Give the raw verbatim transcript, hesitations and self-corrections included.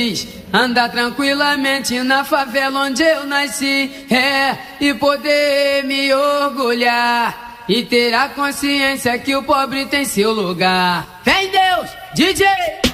Andar tranquilamente na favela onde eu nasci, é, e poder me orgulhar e ter a consciência que o pobre tem seu lugar. Vem Deus, D J!